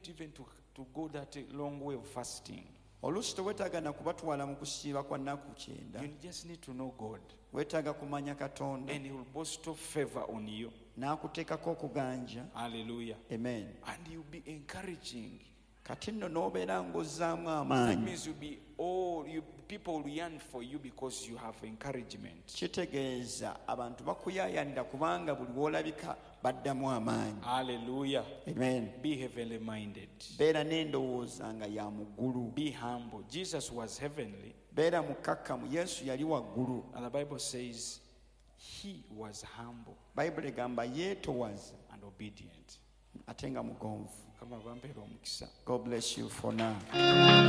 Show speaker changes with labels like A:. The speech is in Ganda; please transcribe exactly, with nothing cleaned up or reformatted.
A: need even to, to go that long way of fasting.
B: oluusi teweetaaga na kubatwala mu kusiiba kwa nnaku kyenda.
A: You just need to know God.
B: Weetaaga kumanya Katonda.
A: And he will bestow favor on you.
B: N'akuteekako okuganja.
A: Hallelujah.
B: Amen.
A: And you'll be encouraging.
B: Kati nno n'obeera ng'ozzaamu
A: That
B: amaanyi.
A: means you'll be all you people will yearn for you because you have encouragement.
B: Kitegeeza abantu bakuyaayanira kubanga buli w'olabika baddamu amaanyi.
A: Hallelujah.
B: Amen.
A: Be heavenly minded.
B: Beera n'endowooza nga ya muggulu.
A: Be humble. Jesus was heavenly.
B: Beera mukkakkamu. Yesu yali waggulu.
A: And the Bible says he was humble
B: Bayibuli egamba yeetowaza
A: and obedient.
B: ate nga mugonvu.
A: Kama bampeera omukisa.
B: God bless you for now.